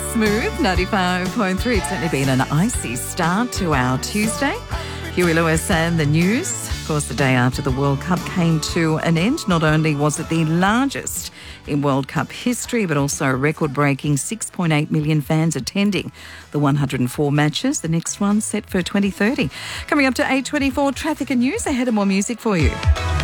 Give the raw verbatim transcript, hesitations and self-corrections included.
Smooth, ninety-five point three. It's certainly been an icy start to our Tuesday. Huey Lewis and the news. Of course, the day after the World Cup came to an end, not only was it the largest in World Cup history, but also a record-breaking six point eight million fans attending the one hundred four matches. The next one set for twenty thirty. Coming up to eight twenty-four, traffic and news. Ahead of more music for you.